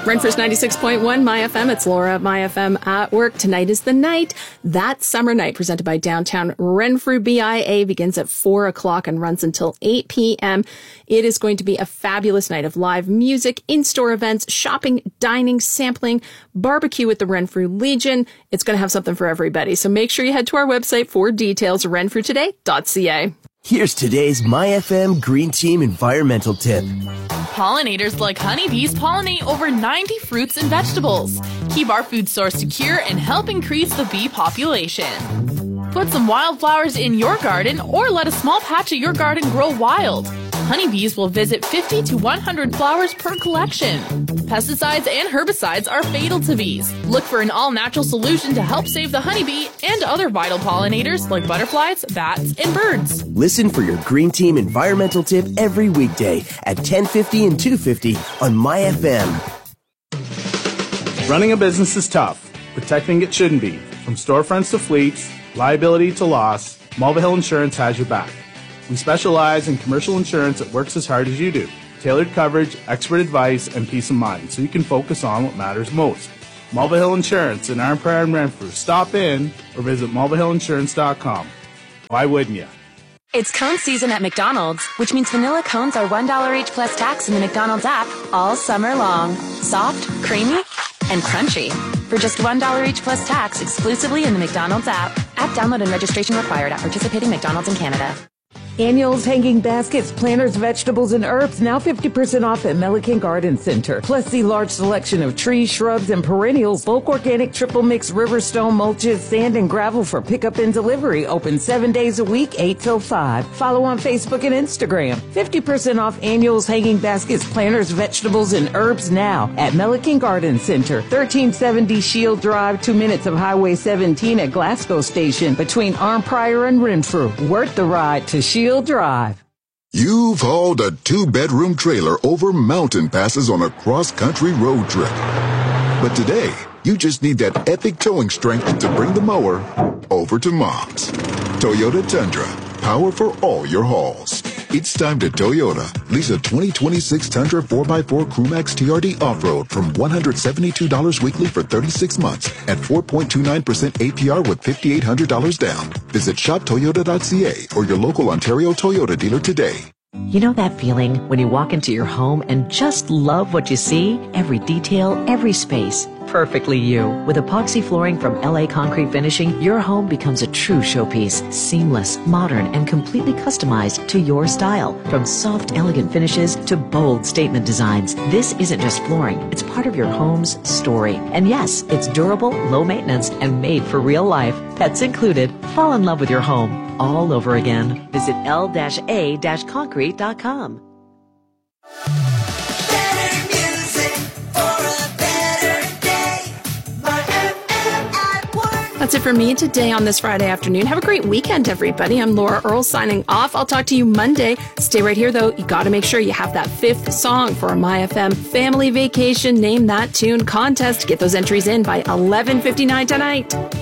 Renfrew's 96.1 My FM. It's Laura at My FM at work. Tonight is the night. That summer night presented by Downtown Renfrew BIA begins at 4 o'clock and runs until 8 p.m. It is going to be a fabulous night of live music, in-store events, shopping, dining, sampling, barbecue with the Renfrew Legion. It's going to have something for everybody. So make sure you head to our website for details, renfrewtoday.ca. Here's today's My FM Green Team environmental tip. Pollinators like honeybees pollinate over 90 fruits and vegetables. Keep our food source secure and help increase the bee population. Put some wildflowers in your garden or let a small patch of your garden grow wild. Honeybees will visit 50 to 100 flowers per collection. Pesticides and herbicides are fatal to bees. Look for an all-natural solution to help save the honeybee and other vital pollinators like butterflies, bats, and birds. Listen for your Green Team environmental tip every weekday at 10:50 and 2:50 on My FM. Running a business is tough. Protecting it shouldn't be. From storefronts to fleets, liability to loss, Mulvihill Insurance has your back. We specialize in commercial insurance that works as hard as you do. Tailored coverage, expert advice, and peace of mind so you can focus on what matters most. Mulvihill Insurance in Arnprior and Renfrew. Stop in or visit mulvihillinsurance.com. Why wouldn't you? It's cone season at McDonald's, which means vanilla cones are $1 each plus tax in the McDonald's app all summer long. Soft, creamy, and crunchy. For just $1 each plus tax exclusively in the McDonald's app. App download and registration required at participating McDonald's in Canada. Annuals, hanging baskets, planters, vegetables, and herbs now 50% off at Milliken Garden Center. Plus the large selection of trees, shrubs, and perennials, bulk organic triple mix Riverstone mulches, sand, and gravel for pickup and delivery. Open 7 days a week, 8 till 5. Follow on Facebook and Instagram. 50% off annuals, hanging baskets, planters, vegetables, and herbs now at Milliken Garden Center. 1370 Shield Drive, 2 minutes of Highway 17 at Glasgow Station between Arnprior and Renfrew. Worth the ride to Shield Drive. You've hauled a 2-bedroom trailer over mountain passes on a cross-country road trip. But today, you just need that epic towing strength to bring the mower over to Mom's. Toyota Tundra, power for all your hauls. It's time to Toyota. Lease a 2026 Tundra 4x4 Crewmax TRD Off-Road from $172 weekly for 36 months at 4.29% APR with $5,800 down. Visit shoptoyota.ca or your local Ontario Toyota dealer today. You know that feeling when you walk into your home and just love what you see? Every detail, every space. Perfectly you. With epoxy flooring from LA Concrete Finishing, your home becomes a true showpiece. Seamless, modern, and completely customized to your style. From soft, elegant finishes to bold statement designs. This isn't just flooring. It's part of your home's story. And yes, it's durable, low maintenance, and made for real life. Pets included. Fall in love with your home all over again. Visit l-a-concrete.com. That's it for me today on this Friday afternoon. Have a great weekend, everybody. I'm Laura Earle signing off. I'll talk to you Monday. Stay right here, though. You got to make sure you have that 5th song for our My FM Family Vacation Name That Tune contest. Get those entries in by 11:59 tonight.